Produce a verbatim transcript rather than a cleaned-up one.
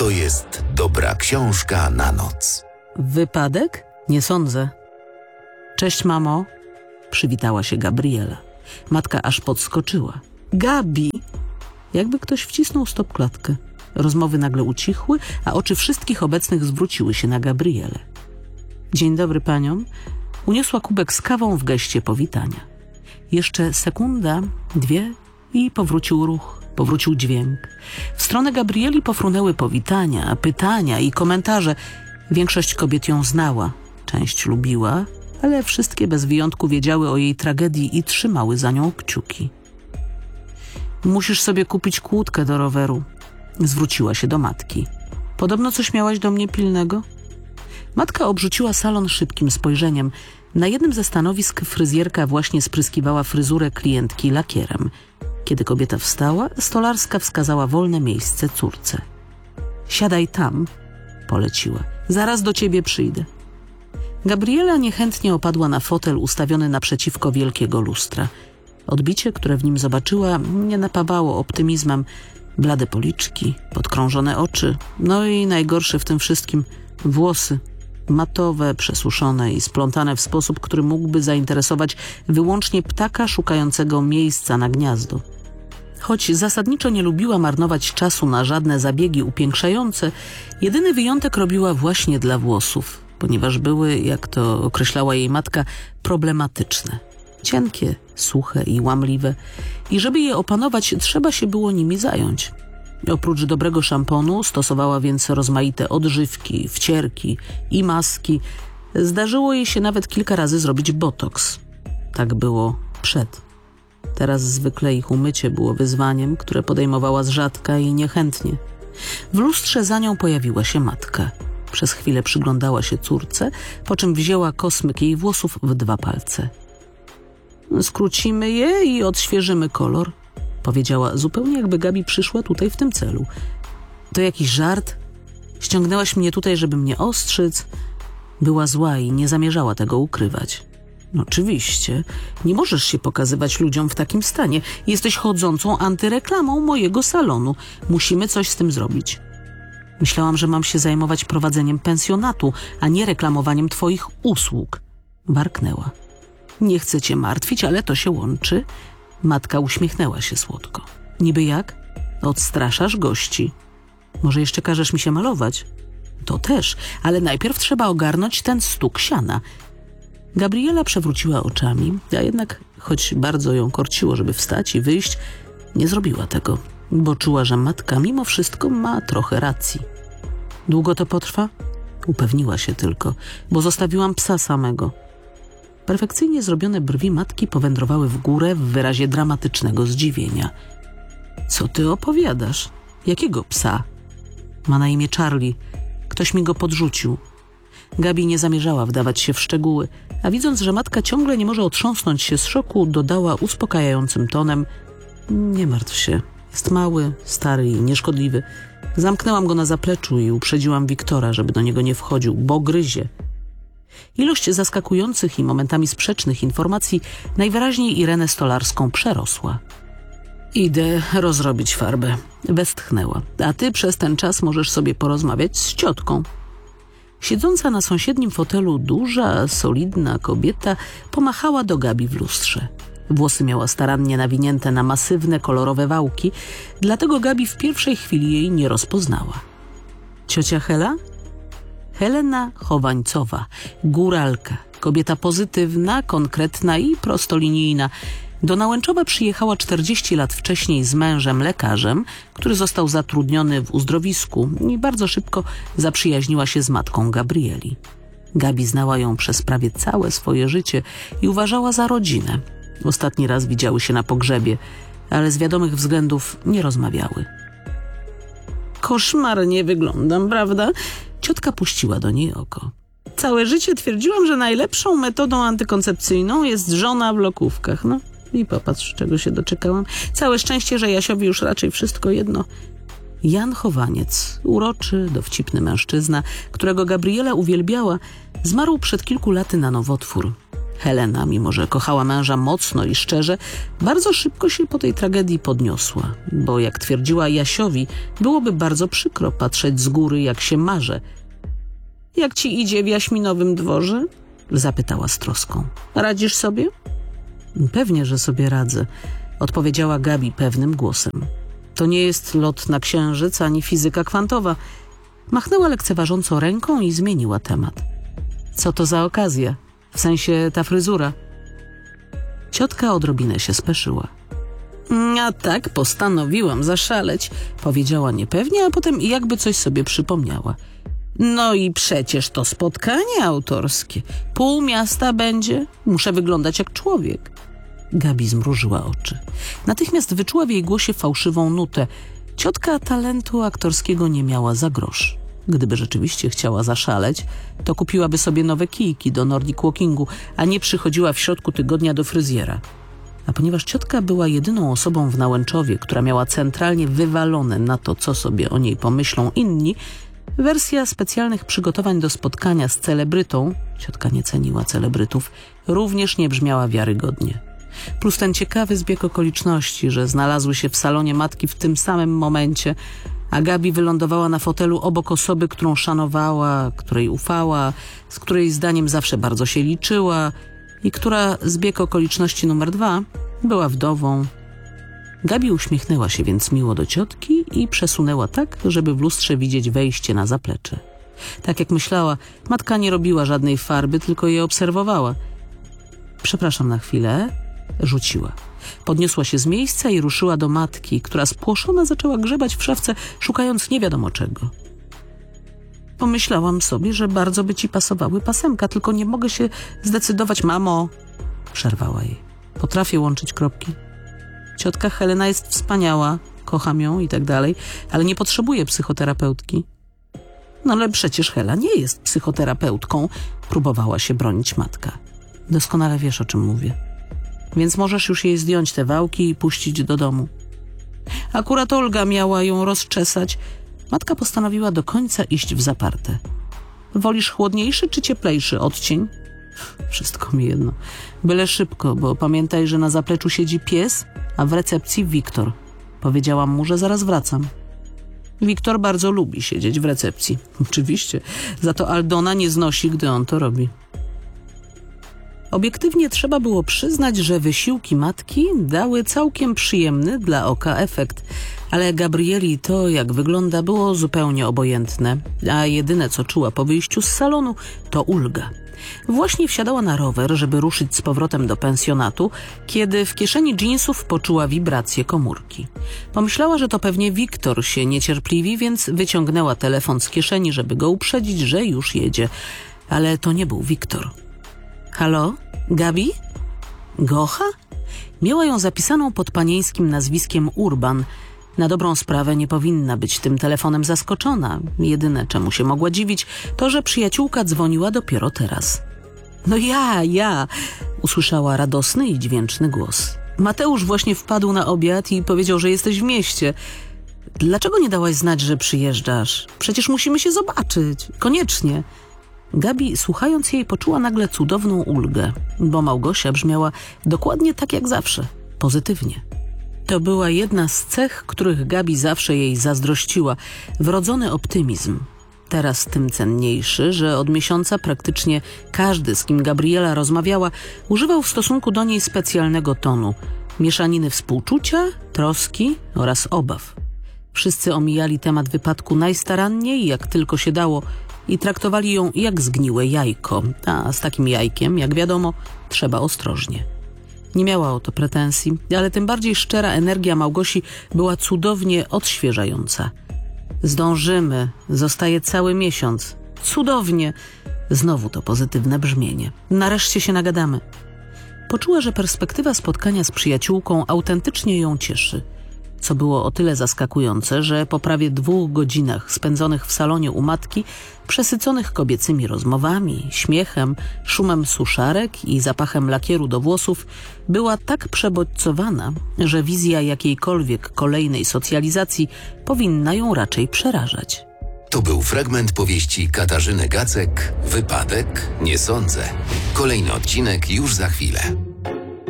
to jest dobra książka na noc. Wypadek? Nie sądzę. Cześć, mamo. Przywitała się Gabriela. Matka aż podskoczyła. Gabi! Jakby ktoś wcisnął stopklatkę. Rozmowy nagle ucichły, a oczy wszystkich obecnych zwróciły się na Gabrielę. Dzień dobry paniom. Uniosła kubek z kawą w geście powitania. Jeszcze sekunda, dwie i powrócił ruch, powrócił dźwięk. W stronę Gabrieli pofrunęły powitania, pytania i komentarze. Większość kobiet ją znała, część lubiła, ale wszystkie bez wyjątku wiedziały o jej tragedii i trzymały za nią kciuki. Musisz sobie kupić kłódkę do roweru. Zwróciła się do matki. Podobno coś miałaś do mnie pilnego? Matka obrzuciła salon szybkim spojrzeniem. Na jednym ze stanowisk fryzjerka właśnie spryskiwała fryzurę klientki lakierem. Kiedy kobieta wstała, stolarska wskazała wolne miejsce córce. Siadaj tam, poleciła. Zaraz do ciebie przyjdę. Gabriela niechętnie opadła na fotel ustawiony naprzeciwko wielkiego lustra. Odbicie, które w nim zobaczyła, nie napawało optymizmem. Blade policzki, podkrążone oczy, no i najgorsze w tym wszystkim włosy. Matowe, przesuszone i splątane w sposób, który mógłby zainteresować wyłącznie ptaka szukającego miejsca na gniazdo. Choć zasadniczo nie lubiła marnować czasu na żadne zabiegi upiększające, jedyny wyjątek robiła właśnie dla włosów, ponieważ były, jak to określała jej matka, problematyczne. Cienkie, suche i łamliwe i żeby je opanować, trzeba się było nimi zająć. Oprócz dobrego szamponu stosowała więc rozmaite odżywki, wcierki i maski. Zdarzyło jej się nawet kilka razy zrobić botoks. Tak było przed. Teraz zwykle ich umycie było wyzwaniem, które podejmowała z rzadka i niechętnie. W lustrze za nią pojawiła się matka. Przez chwilę przyglądała się córce, po czym wzięła kosmyk jej włosów w dwa palce. Skrócimy je i odświeżymy kolor, powiedziała, zupełnie jakby Gabi przyszła tutaj w tym celu. To jakiś żart? Ściągnęłaś mnie tutaj, żeby mnie ostrzyc? Była zła i nie zamierzała tego ukrywać. No, oczywiście, nie możesz się pokazywać ludziom w takim stanie. Jesteś chodzącą antyreklamą mojego salonu. Musimy coś z tym zrobić. Myślałam, że mam się zajmować prowadzeniem pensjonatu, a nie reklamowaniem twoich usług. Warknęła. Nie chcę cię martwić, ale to się łączy. Matka uśmiechnęła się słodko. Niby jak? Odstraszasz gości. Może jeszcze każesz mi się malować? To też, ale najpierw trzeba ogarnąć ten stuk siana. Gabriela przewróciła oczami, a jednak, choć bardzo ją korciło, żeby wstać i wyjść, nie zrobiła tego, bo czuła, że matka mimo wszystko ma trochę racji. Długo to potrwa? Upewniła się tylko, bo zostawiłam psa samego. Perfekcyjnie zrobione brwi matki powędrowały w górę w wyrazie dramatycznego zdziwienia. Co ty opowiadasz? Jakiego psa? Ma na imię Charlie. Ktoś mi go podrzucił. Gabi nie zamierzała wdawać się w szczegóły, a widząc, że matka ciągle nie może otrząsnąć się z szoku, dodała uspokajającym tonem: nie martw się. Jest mały, stary i nieszkodliwy. Zamknęłam go na zapleczu i uprzedziłam Wiktora, żeby do niego nie wchodził, bo gryzie. Ilość zaskakujących i momentami sprzecznych informacji najwyraźniej Irenę Stolarską przerosła. Idę rozrobić farbę. Westchnęła. A ty przez ten czas możesz sobie porozmawiać z ciotką. Siedząca na sąsiednim fotelu duża, solidna kobieta pomachała do Gabi w lustrze. Włosy miała starannie nawinięte na masywne, kolorowe wałki, dlatego Gabi w pierwszej chwili jej nie rozpoznała. Ciocia Hela? Helena Chowańcowa, góralka, kobieta pozytywna, konkretna i prostolinijna. Do Nałęczowa przyjechała czterdzieści lat wcześniej z mężem lekarzem, który został zatrudniony w uzdrowisku i bardzo szybko zaprzyjaźniła się z matką Gabrieli. Gabi znała ją przez prawie całe swoje życie i uważała za rodzinę. Ostatni raz widziały się na pogrzebie, ale z wiadomych względów nie rozmawiały. Koszmarnie wyglądam, prawda? Ciotka puściła do niej oko. Całe życie twierdziłam, że najlepszą metodą antykoncepcyjną jest żona w lokówkach. No i popatrz, czego się doczekałam. Całe szczęście, że Jasiowi już raczej wszystko jedno. Jan Chowaniec, uroczy, dowcipny mężczyzna, którego Gabriela uwielbiała, zmarł przed kilku laty na nowotwór. Helena, mimo że kochała męża mocno i szczerze, bardzo szybko się po tej tragedii podniosła, bo jak twierdziła Jasiowi, byłoby bardzo przykro patrzeć z góry, jak się marze. Jak ci idzie w Jaśminowym dworze? Zapytała z troską. Radzisz sobie? Pewnie, że sobie radzę, odpowiedziała Gabi pewnym głosem. To nie jest lot na księżyc ani fizyka kwantowa. Machnęła lekceważąco ręką i zmieniła temat. Co to za okazja? W sensie ta fryzura. Ciotka odrobinę się speszyła. A tak, postanowiłam zaszaleć, powiedziała niepewnie, a potem jakby coś sobie przypomniała. No i przecież to spotkanie autorskie. Pół miasta będzie. Muszę wyglądać jak człowiek. Gabi zmrużyła oczy. Natychmiast wyczuła w jej głosie fałszywą nutę. Ciotka talentu aktorskiego nie miała za grosz. Gdyby rzeczywiście chciała zaszaleć, to kupiłaby sobie nowe kijki do Nordic Walkingu, a nie przychodziła w środku tygodnia do fryzjera. A ponieważ ciotka była jedyną osobą w Nałęczowie, która miała centralnie wywalone na to, co sobie o niej pomyślą inni, wersja specjalnych przygotowań do spotkania z celebrytą, ciotka nie ceniła celebrytów, również nie brzmiała wiarygodnie. Plus ten ciekawy zbieg okoliczności, że znalazły się w salonie matki w tym samym momencie, a Gabi wylądowała na fotelu obok osoby, którą szanowała, której ufała, z której zdaniem zawsze bardzo się liczyła i która, zbieg okoliczności numer dwa, była wdową. Gabi uśmiechnęła się więc miło do ciotki i przesunęła tak, żeby w lustrze widzieć wejście na zaplecze. Tak jak myślała, matka nie robiła żadnej farby, tylko je obserwowała. Przepraszam na chwilę, rzuciła. Podniosła się z miejsca i ruszyła do matki, która spłoszona zaczęła grzebać w szafce, szukając nie wiadomo czego. Pomyślałam sobie, że bardzo by ci pasowały pasemka, tylko nie mogę się zdecydować, mamo. Przerwała jej. Potrafię łączyć kropki. Ciotka Helena jest wspaniała, kocham ją i tak dalej, ale nie potrzebuje psychoterapeutki. No ale przecież Hela nie jest psychoterapeutką, próbowała się bronić matka. Doskonale wiesz, o czym mówię. Więc możesz już jej zdjąć te wałki i puścić do domu. Akurat Olga miała ją rozczesać. Matka postanowiła do końca iść w zaparte. Wolisz chłodniejszy czy cieplejszy odcień? Wszystko mi jedno. Byle szybko, bo pamiętaj, że na zapleczu siedzi pies, a w recepcji Wiktor. Powiedziałam mu, że zaraz wracam. Wiktor bardzo lubi siedzieć w recepcji. Oczywiście. Za to Aldona nie znosi, gdy on to robi. Obiektywnie trzeba było przyznać, że wysiłki matki dały całkiem przyjemny dla oka efekt, ale Gabrieli to, jak wygląda, było zupełnie obojętne, a jedyne, co czuła po wyjściu z salonu, to ulga. Właśnie wsiadała na rower, żeby ruszyć z powrotem do pensjonatu, kiedy w kieszeni dżinsów poczuła wibrację komórki. Pomyślała, że to pewnie Wiktor się niecierpliwi, więc wyciągnęła telefon z kieszeni, żeby go uprzedzić, że już jedzie. Ale to nie był Wiktor. Halo? Gabi? Gocha? Miała ją zapisaną pod panieńskim nazwiskiem Urban. Na dobrą sprawę nie powinna być tym telefonem zaskoczona. Jedyne, czemu się mogła dziwić, to, że przyjaciółka dzwoniła dopiero teraz. No ja, ja, usłyszała radosny i dźwięczny głos. Mateusz właśnie wpadł na obiad i powiedział, że jesteś w mieście. Dlaczego nie dałaś znać, że przyjeżdżasz? Przecież musimy się zobaczyć. Koniecznie. Gabi, słuchając jej, poczuła nagle cudowną ulgę, bo Małgosia brzmiała dokładnie tak jak zawsze, pozytywnie. To była jedna z cech, których Gabi zawsze jej zazdrościła, wrodzony optymizm. Teraz tym cenniejszy, że od miesiąca praktycznie każdy, z kim Gabriela rozmawiała, używał w stosunku do niej specjalnego tonu, mieszaniny współczucia, troski oraz obaw. Wszyscy omijali temat wypadku najstaranniej, jak tylko się dało, i traktowali ją jak zgniłe jajko, a z takim jajkiem, jak wiadomo, trzeba ostrożnie. Nie miała o to pretensji, ale tym bardziej szczera energia Małgosi była cudownie odświeżająca. Zdążymy, zostaje cały miesiąc. Cudownie! Znowu to pozytywne brzmienie. Nareszcie się nagadamy. Poczuła, że perspektywa spotkania z przyjaciółką autentycznie ją cieszy. Co było o tyle zaskakujące, że po prawie dwóch godzinach spędzonych w salonie u matki, przesyconych kobiecymi rozmowami, śmiechem, szumem suszarek i zapachem lakieru do włosów, była tak przebodźcowana, że wizja jakiejkolwiek kolejnej socjalizacji powinna ją raczej przerażać. To był fragment powieści Katarzyny Gacek, Wypadek? Nie sądzę. Kolejny odcinek już za chwilę.